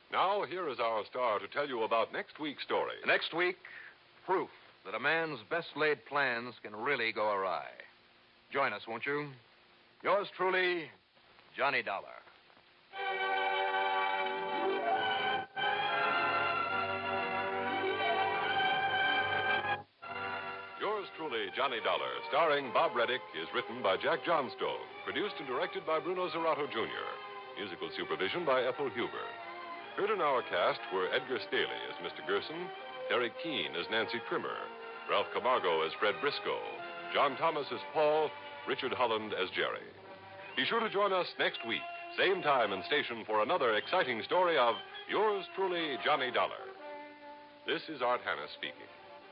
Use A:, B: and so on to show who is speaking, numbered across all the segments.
A: Now, here is our star to tell you about next week's story.
B: Next week, proof that a man's best-laid plans can really go awry. Join us, won't you? Yours truly, Johnny Dollar.
A: Yours truly, Johnny Dollar, starring Bob Reddick, is written by Jack Johnstone, produced and directed by Bruno Zerato, Jr., musical supervision by Ethel Huber. Heard in our cast were Edgar Staley as Mr. Gerson, Terry Keane as Nancy Trimmer, Ralph Camargo as Fred Briscoe, John Thomas as Paul, Richard Holland as Jerry. Be sure to join us next week, same time and station, for another exciting story of Yours truly, Johnny Dollar. This is Art Hanna speaking.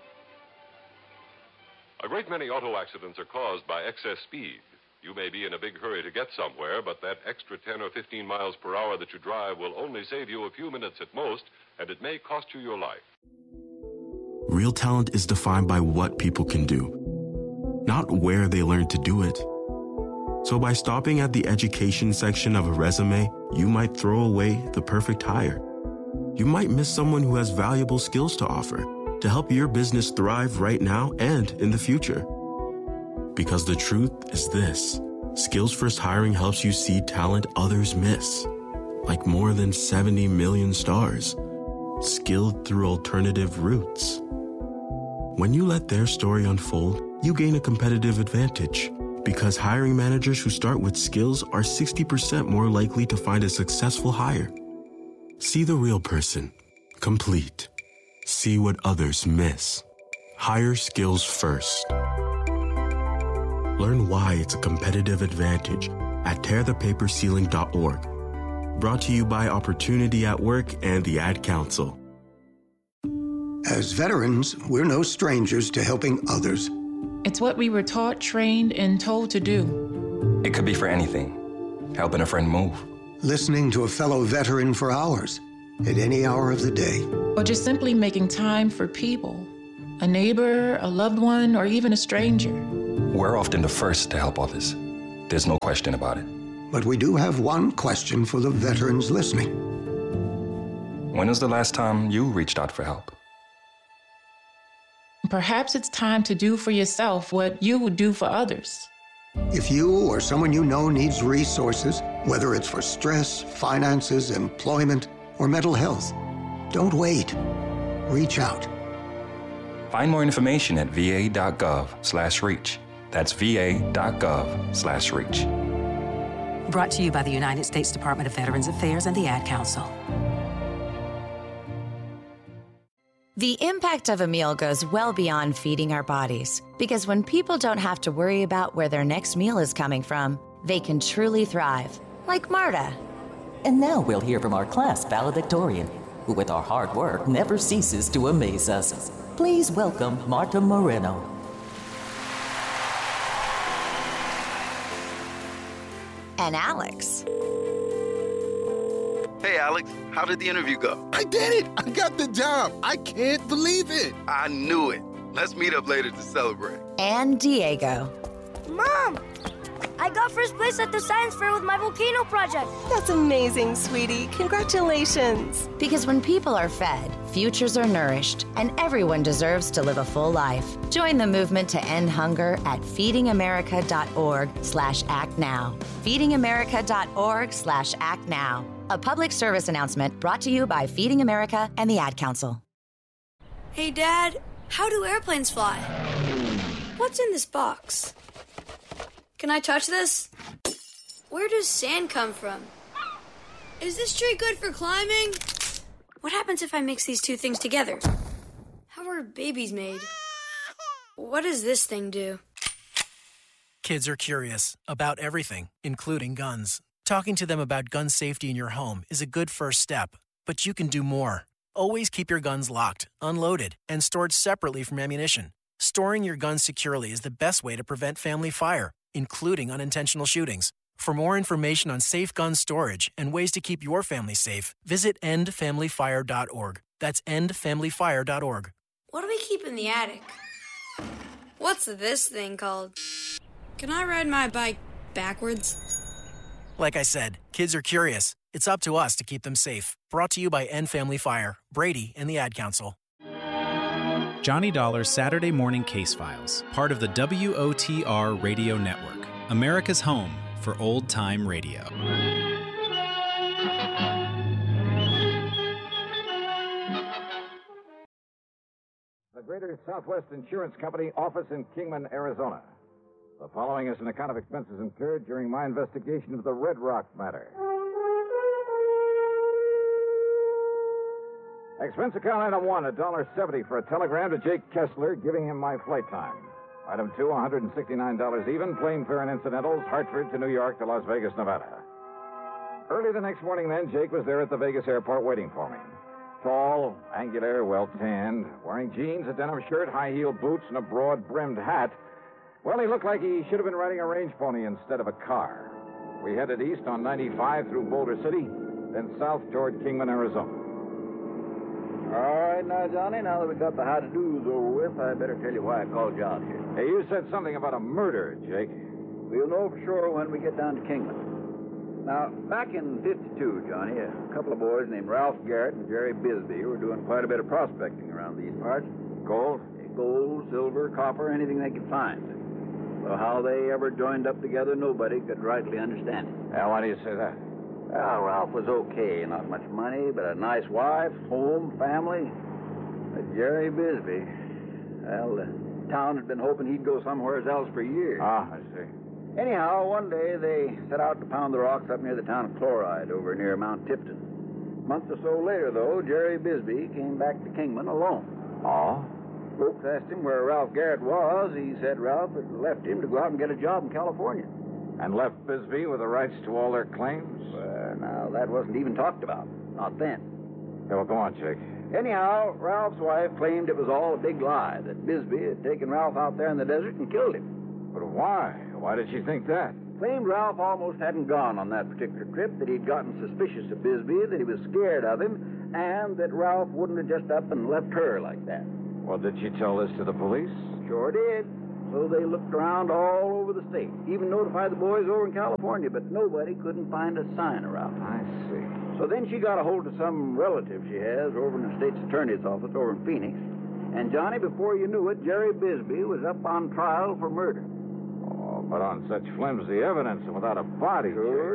A: A great many auto accidents are caused by excess speed. You may be in a big hurry to get somewhere, but that extra 10 or 15 miles per hour that you drive will only save you a few minutes at most, and it may cost you your life.
C: Real talent is defined by what people can do, not where they learn to do it. So by stopping at the education section of a resume, you might throw away the perfect hire. You might miss someone who has valuable skills to offer to help your business thrive right now and in the future. Because the truth is this: Skills First Hiring helps you see talent others miss, like more than 70 million stars, skilled through alternative routes. When you let their story unfold, you gain a competitive advantage, because hiring managers who start with skills are 60% more likely to find a successful hire. See the real person, complete. See what others miss. Hire skills first. Learn why it's a competitive advantage at tearthepaperceiling.org. Brought to you by Opportunity at Work and the Ad Council.
D: As veterans, we're no strangers to helping others.
E: It's what we were taught, trained, and told to do.
F: It could be for anything. Helping a friend move.
D: Listening to a fellow veteran for hours, at any hour of the day.
E: Or just simply making time for people. A neighbor, a loved one, or even a stranger.
F: We're often the first to help others. There's no question about it.
D: But we do have one question for the veterans listening.
F: When was the last time you reached out for help?
E: Perhaps it's time to do for yourself what you would do for others.
D: If you or someone you know needs resources, whether it's for stress, finances, employment, or mental health, don't wait. Reach out.
F: Find more information at va.gov/reach. That's va.gov/reach.
G: Brought to you by the United States Department of Veterans Affairs and the Ad Council.
H: The impact of a meal goes well beyond feeding our bodies, because when people don't have to worry about where their next meal is coming from, they can truly thrive, like Marta.
I: And now we'll hear from our class valedictorian, who with our hard work never ceases to amaze us. Please welcome Marta Moreno.
H: And Alex.
J: Hey, Alex, how did the interview go?
K: I did it! I got the job! I can't believe it!
J: I knew it. Let's meet up later to celebrate.
H: And Diego.
L: Mom! I got first place at the science fair with my volcano project.
M: That's amazing, sweetie. Congratulations.
H: Because when people are fed, futures are nourished, and everyone deserves to live a full life. Join the movement to end hunger at feedingamerica.org/actnow. feedingamerica.org/actnow. A public service announcement brought to you by Feeding America and the Ad Council.
L: Hey, Dad, how do airplanes fly? What's in this box? Can I touch this? Where does sand come from? Is this tree good for climbing? What happens if I mix these two things together? How are babies made? What does this thing do?
N: Kids are curious about everything, including guns. Talking to them about gun safety in your home is a good first step, but you can do more. Always keep your guns locked, unloaded, and stored separately from ammunition. Storing your guns securely is the best way to prevent family fire, including unintentional shootings. For more information on safe gun storage and ways to keep your family safe, visit endfamilyfire.org. That's endfamilyfire.org.
L: What do we keep in the attic? What's this thing called? Can I ride my bike backwards?
N: Like I said, kids are curious. It's up to us to keep them safe. Brought to you by End Family Fire, Brady, and the Ad Council.
O: Johnny Dollar's Saturday Morning Case Files, part of the WOTR Radio Network, America's home for old-time radio.
P: The Greater Southwest Insurance Company office in Kingman, Arizona. The following is an account of expenses incurred during my investigation of the Red Rock matter. Expense account item 1, $1.70 for a telegram to Jake Kessler giving him my flight time. Item 2, $169 even, plane fare and incidentals, Hartford to New York to Las Vegas, Nevada. Early the next morning then, Jake was there at the Vegas airport waiting for me. Tall, angular, well-tanned, wearing jeans, a denim shirt, high-heeled boots, and a broad-brimmed hat. Well, he looked like he should have been riding a range pony instead of a car. We headed east on 95 through Boulder City, then south toward Kingman, Arizona.
Q: All right, now, Johnny, now that we got the how-to-dos over with, I better tell you why I called you out here.
P: Hey, you said something about a murder, Jake.
Q: We'll know for sure when we get down to Kingman. Now, back in 52, Johnny, a couple of boys named Ralph Garrett and Jerry Bisbee were doing quite a bit of prospecting around these parts.
P: Gold?
Q: Gold, silver, copper, anything they could find. So how they ever joined up together, nobody could rightly understand it.
P: Yeah, why do you say that?
Q: Well, Ralph was okay. Not much money, but a nice wife, home, family. But Jerry Bisbee, well, the town had been hoping he'd go somewhere else for years.
P: Ah, I see.
Q: Anyhow, one day they set out to pound the rocks up near the town of Chloride over near Mount Tipton. A month or so later, though, Jerry Bisbee came back to Kingman alone.
P: Oh?
Q: Folks asked him where Ralph Garrett was. He said Ralph had left him to go out and get a job in California.
P: And left Bisbee with the rights to all their claims?
Q: Now, that wasn't even talked about. Not then.
P: Yeah, well, go on, Jake.
Q: Anyhow, Ralph's wife claimed it was all a big lie, that Bisbee had taken Ralph out there in the desert and killed him.
P: But why? Why did she think that?
Q: Claimed Ralph almost hadn't gone on that particular trip, that he'd gotten suspicious of Bisbee, that he was scared of him, and that Ralph wouldn't have just up and left her like that.
P: Well, did she tell this to the police?
Q: Sure did. So they looked around all over the state, even notified the boys over in California, but nobody couldn't find a sign of Ralph.
P: I see.
Q: So then she got a hold of some relative she has over in the state's attorney's office over in Phoenix. And, Johnny, before you knew it, Jerry Bisbee was up on trial for murder.
P: Oh, but on such flimsy evidence and without a body.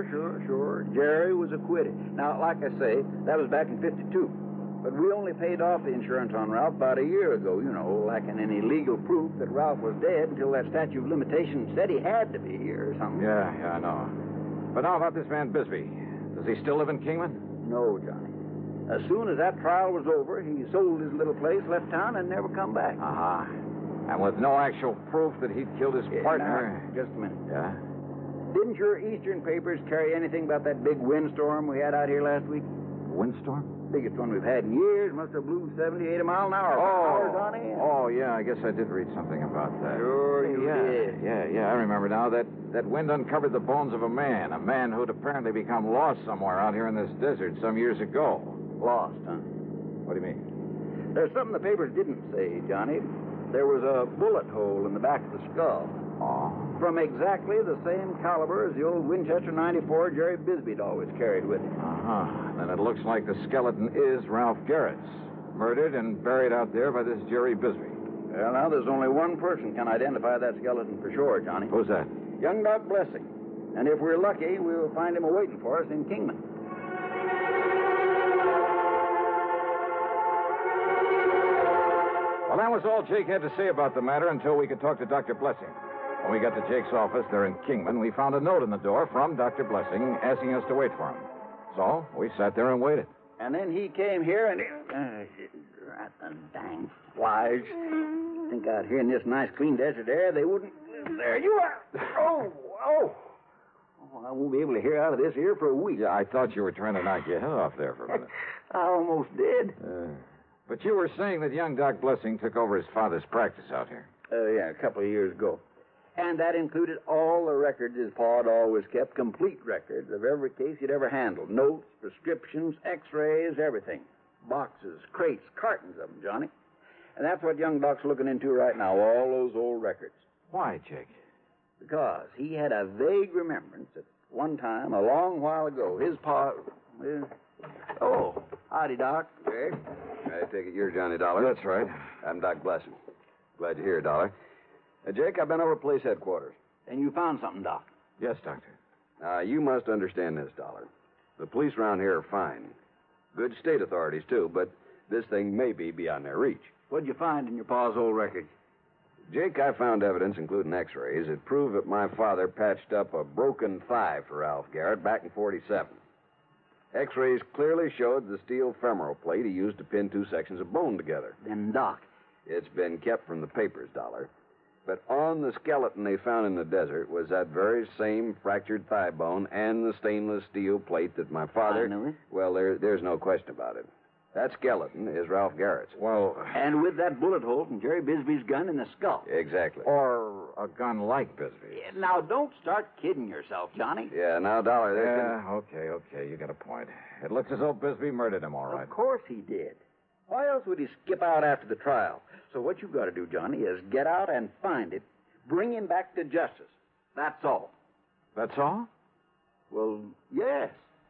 Q: Sure. Jerry was acquitted. Now, like I say, that was back in 52. But we only paid off the insurance on Ralph about a year ago, lacking any legal proof that Ralph was dead until that statute of limitations said he had to be here or something.
P: Yeah, I know. But now about this man Bisbee. Does he still live in Kingman?
Q: No, Johnny. As soon as that trial was over, he sold his little place, left town, and never come back.
P: Uh-huh. And with no actual proof that he'd killed his partner.
Q: Now, just a minute.
P: Yeah?
Q: Didn't your Eastern papers carry anything about that big windstorm we had out here last week?
P: Windstorm?
Q: Biggest one we've had in years. Must have blew 70, 80 mile an hour. Johnny.
P: Oh, yeah, I guess I did read something about that.
Q: Sure you did.
P: Yeah, I remember now. That wind uncovered the bones of a man who'd apparently become lost somewhere out here in this desert some years ago.
Q: Lost, huh?
P: What do you mean?
Q: There's something the papers didn't say, Johnny. There was a bullet hole in the back of the skull.
P: Oh?
Q: From exactly the same caliber as the old Winchester 94 Jerry Bisbee'd always carried with him.
P: Uh-huh. Then it looks like the skeleton is Ralph Garrett's. Murdered and buried out there by this Jerry Bisbee.
Q: Well, now, there's only one person can identify that skeleton for sure, Johnny.
P: Who's that?
Q: Young Doc Blessing. And if we're lucky, we'll find him awaiting for us in Kingman.
P: Well, that was all Jake had to say about the matter until we could talk to Dr. Blessing. When we got to Jake's office there in Kingman, we found a note in the door from Dr. Blessing asking us to wait for him. So we sat there and waited.
Q: And then he came here and... Rat the dang flies. Think out here in this nice, clean desert air, they wouldn't live there. You are... Oh, I won't be able to hear out of this here for a week.
P: Yeah, I thought you were trying to knock your head off there for a minute.
Q: I almost did.
P: But you were saying that young Doc Blessing took over his father's practice out here.
Q: Yeah, a couple of years ago. And that included all the records his pa had always kept, complete records of every case he'd ever handled. Notes, prescriptions, x-rays, everything. Boxes, crates, cartons of them, Johnny. And that's what young Doc's looking into right now, all those old records.
P: Why, Jake?
Q: Because he had a vague remembrance that One time, a long while ago, his pa... Oh, howdy, Doc.
R: Jake, I take it you're Johnny Dollar.
P: That's right.
R: I'm Doc Blessing. Glad you're here, Dollar. Jake, I've been over at police headquarters.
Q: And you found something, Doc?
P: Yes, Doctor.
R: Now, you must understand this, Dollar. The police around here are fine. Good state authorities, too, but this thing may be beyond their reach.
Q: What'd you find in your pa's old record?
R: Jake, I found evidence, including x-rays, that proved that my father patched up a broken thigh for Ralph Garrett back in 47. X-rays clearly showed the steel femoral plate he used to pin two sections of bone together.
Q: Then, Doc...
R: It's been kept from the papers, Dollar. But on the skeleton they found in the desert was that very same fractured thigh bone and the stainless steel plate that my father...
Q: I knew it.
R: Well, there's no question about it. That skeleton is Ralph Garrett's.
P: Well...
Q: And with that bullet hole from Jerry Bisbee's gun in the skull.
R: Exactly.
P: Or a gun like Bisbee.
Q: Yeah, now, don't start kidding yourself, Johnny.
R: Yeah, now, Dollar,
P: Okay. You got a point. It looks as though Bisbee murdered him, all right.
Q: Of course he did. Why else would he skip out after the trial? So what you've got to do, Johnny, is get out and find it. Bring him back to justice. That's all.
P: That's all?
Q: Well, yes.